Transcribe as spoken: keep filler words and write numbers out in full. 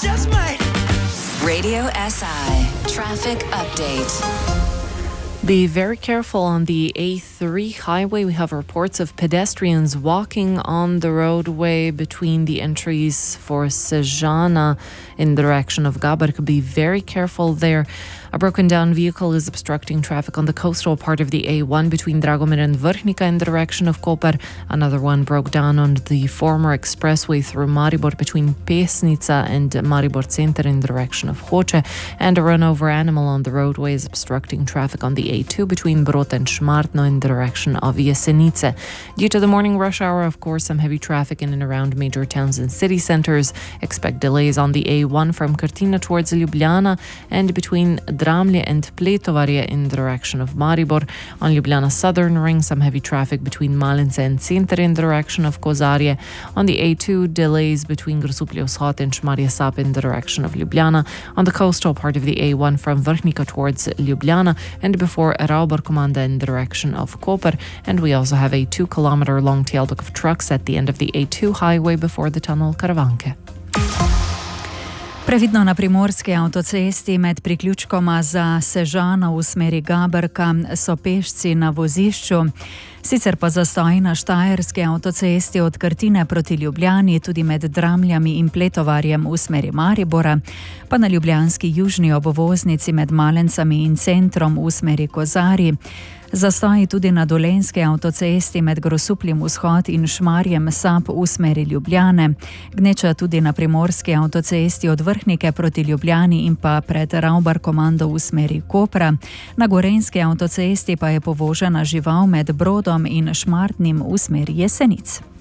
just might. Radio S I Traffic Update. Be very careful on the A three highway. We have reports of pedestrians walking on the roadway between the entries for Sežana in the direction of Gabarka. Be very careful there. A broken down vehicle is obstructing traffic on the coastal part of the A one between Dragomir and Vrhnika in the direction of Koper. Another one broke down on the former expressway through Maribor between Pesnica and Maribor Center in the direction of Hoče. And a run over animal on the roadway is obstructing traffic on the A two between Brod and Šmartno in the direction of Jesenice. Due to the morning rush hour, of course, some heavy traffic in and around major towns and city centres. Expect delays on the A one from Krtina towards Ljubljana and between Dramlje and Pletovarje in the direction of Maribor. On Ljubljana Southern Ring, some heavy traffic between Malince and Center in the direction of Kozarje. On the A two, delays between Grosuplje Vzhod and Šmarje Sap in the direction of Ljubljana. On the coastal part of the A one from Vrhnika towards Ljubljana and before Raubor Komanda in the direction of Koper. And we also have a two kilometre long tail book of trucks at the end of the A two highway before the tunnel Karavanke. Previdno na primorski avtocesti med priključkoma za Sežano v smeri Gabrka so pešci na vozišču. Sicer pa zastoj na štajerski avtocesti od Krtine proti Ljubljani, tudi med Dramljami in Pletovarjem v smeri Maribora, pa na ljubljanski južni obvoznici med Malencami in Centrom v smeri Kozarji. Zastoji tudi na dolenski avtocesti med Grosupljem Vzhod in Šmarjem Sap v smeri Ljubljane. Gneča tudi na primorski avtocesti od Vrhnike proti Ljubljani in pa pred Raubar Komando v smeri Kopra. Na gorenjski avtocesti pa je povožena žival med Brodom in Šmartnim v smeri Jesenic.